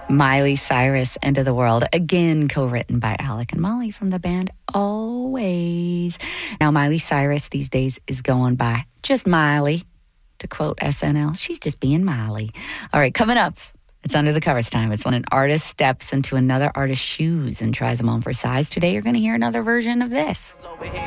Miley Cyrus, End of the World, again co-written by Alec and Molly from the band Always. Now, Miley Cyrus these days is going by just Miley. To quote SNL, she's just being Miley. All right, coming up, it's Under the Covers time. It's when an artist steps into another artist's shoes and tries them on for size. Today, you're going to hear another version of this.